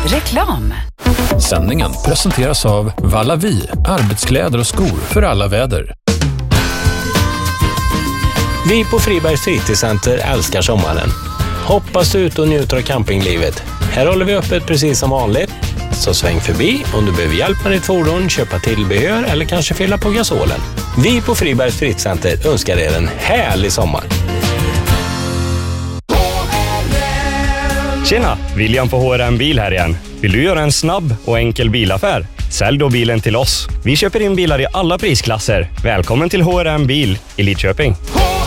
Reklam. Sändningen presenteras av Vallavi, arbetskläder och skor för alla väder. Vi på Fribergs fritidscenter älskar sommaren. Hoppas du ut och njuter av campinglivet. Här håller vi öppet precis som vanligt. Så sväng förbi om du behöver hjälp med ditt fordon, köpa tillbehör eller kanske fylla på gasolen. Vi på Fribergs fritidscenter önskar er en härlig sommar. Tjena, William på HRM Bil här igen. Vill du göra en snabb och enkel bilaffär? Sälj då bilen till oss. Vi köper in bilar i alla prisklasser. Välkommen till HRM Bil i Lidköping.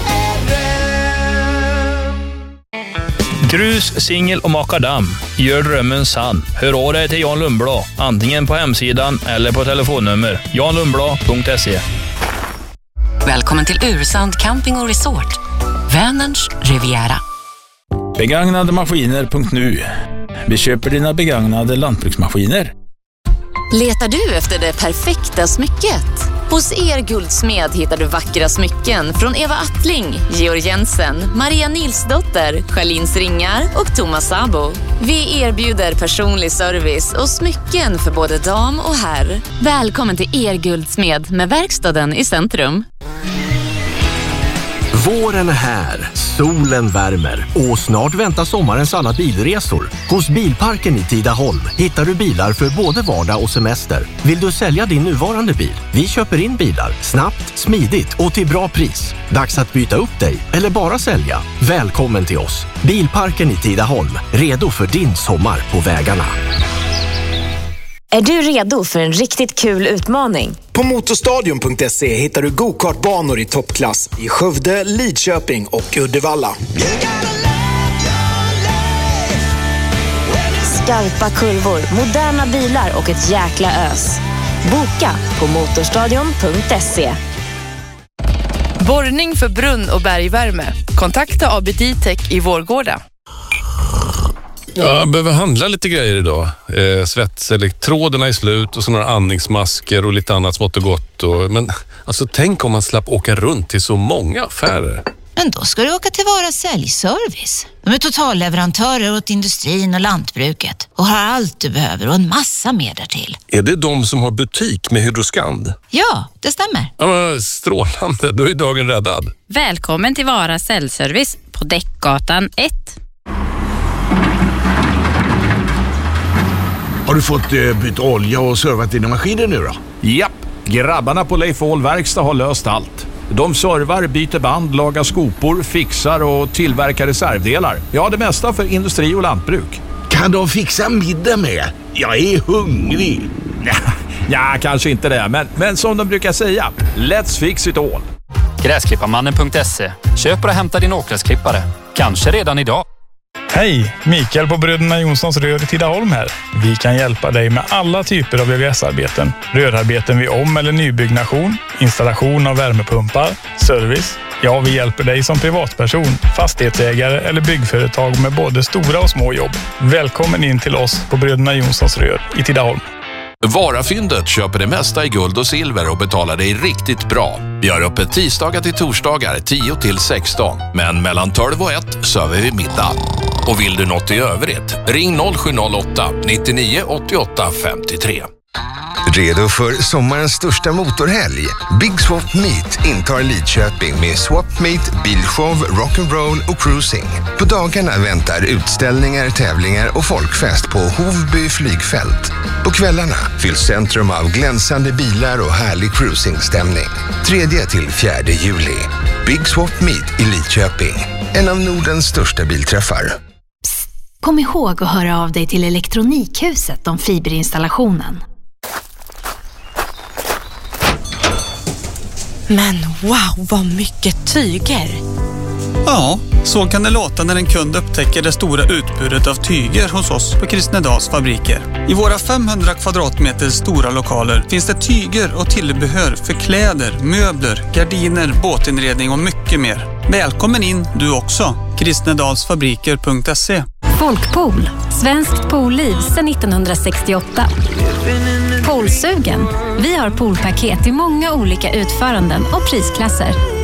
Grus, singel och makadam. Gör drömmen sann. Hör av dig till Jan Lundblad. Antingen på hemsidan eller på telefonnummer. janlundblad.se. Välkommen till Ursand Camping och Resort. Vänerns Riviera. Begagnademaskiner.nu. Vi köper dina begagnade lantbruksmaskiner. Letar du efter det perfekta smycket? Hos Guldsmed hittar du vackra smycken från Eva Attling, Georg Jensen, Maria Nilsdotter, Charlins Ringar och Thomas Sabo. Vi erbjuder personlig service och smycken för både dam och herr. Välkommen till Guldsmed med verkstaden i centrum. Våren är här, solen värmer och snart väntar sommarens alla bilresor. Hos Bilparken i Tidaholm hittar du bilar för både vardag och semester. Vill du sälja din nuvarande bil? Vi köper in bilar snabbt, smidigt och till bra pris. Dags att byta upp dig eller bara sälja. Välkommen till oss. Bilparken i Tidaholm, redo för din sommar på vägarna. Är du redo för en riktigt kul utmaning? På motorstadion.se hittar du go-kartbanor i toppklass i Skövde, Lidköping och Uddevalla. Skarpa kurvor, moderna bilar och ett jäkla ös. Boka på motorstadion.se. Borrning för brunn- och bergvärme. Kontakta ABD-Tech i Vårgårda. Jag behöver handla lite grejer idag. Svetselektroderna är slut och så några andningsmasker och lite annat smått och gott. Men alltså, tänk om man slapp åka runt till så många affärer. Men då ska du åka till Vara Säljservice. De är totalleverantörer åt industrin och lantbruket och har allt du behöver och en massa mer därtill. Är det de som har butik med Hydroskand? Ja, det stämmer. Ja, men strålande, då är dagen räddad. Välkommen till Vara Säljservice på Däckgatan 1. Har du fått byta olja och servat dina maskiner nu då? Japp, grabbarna på Leif Ahl Verkstad har löst allt. De servar, byter band, lagar skopor, fixar och tillverkar reservdelar. Ja, det mesta för industri och lantbruk. Kan de fixa middag med? Jag är hungrig. Ja, kanske inte det, men som de brukar säga, let's fix it all. Gräsklipparmannen.se. Köp och hämta din åkgräsklippare. Kanske redan idag. Hej, Mikael på Bröderna Jonssons Rör i Tidaholm här. Vi kan hjälpa dig med alla typer av VVS-arbeten. Rörarbeten vid om- eller nybyggnation, installation av värmepumpar, service. Ja, vi hjälper dig som privatperson, fastighetsägare eller byggföretag med både stora och små jobb. Välkommen in till oss på Bröderna Jonssons Rör i Tidaholm. Varafyndet köper det mesta i guld och silver och betalar dig riktigt bra. Vi har öppet tisdagar till torsdagar 10 till 16. Men mellan 12 och 1 server vi middag. Och vill du något i övrigt, ring 0708 99 88 53. Redo för sommarens största motorhelg? Big Swap Meet intar Lidköping med Swap Meet, bilshow, rock'n'roll och cruising. På dagarna väntar utställningar, tävlingar och folkfest på Hovby flygfält. På kvällarna fylls centrum av glänsande bilar och härlig cruisingstämning. 3 till 4 juli. Big Swap Meet i Lidköping. En av Nordens största bilträffar. Psst, kom ihåg att höra av dig till Elektronikhuset om fiberinstallationen. Men wow, vad mycket tyger! Ja, så kan det låta när en kund upptäcker det stora utbudet av tyger hos oss på Kristnedals fabriker. I våra 500 kvadratmeter stora lokaler finns det tyger och tillbehör för kläder, möbler, gardiner, båtinredning och mycket mer. Välkommen in du också. Kristnedalsfabriker.se. Folkpool, svenskt poolliv sedan 1968. Poolsugen. Vi har poolpaket i många olika utföranden och prisklasser.